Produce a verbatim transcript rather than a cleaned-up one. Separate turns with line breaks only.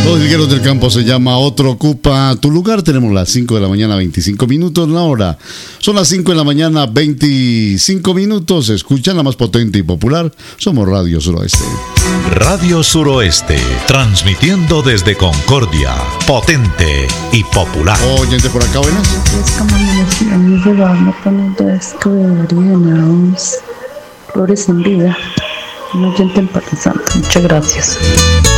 Los Ligueros del Campo se llama Otro Ocupa Tu Lugar. Tenemos las cinco de la mañana, veinticinco minutos la hora. Son las cinco de la mañana, veinticinco minutos. Escuchan la más potente y popular. Somos Radio Suroeste.
Radio Suroeste, transmitiendo desde Concordia, potente y popular.
Oyente por acá, buenas.
Es como me decía, mi llevarme poniendo esto de Ariana, Flores en Vida. Un oyente empatizante. Muchas gracias.